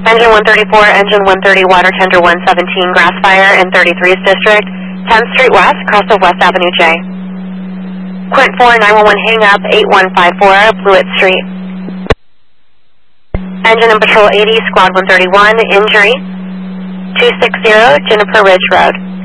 Engine 134, Engine 130, Water Tender 117, Grass Fire in 33's District, 10th Street West, cross of West Avenue J. Quint 4, 911, hang up, 8154, Blewett Street. Engine and Patrol 80, Squad 131, injury, 260, Juniper Ridge Road.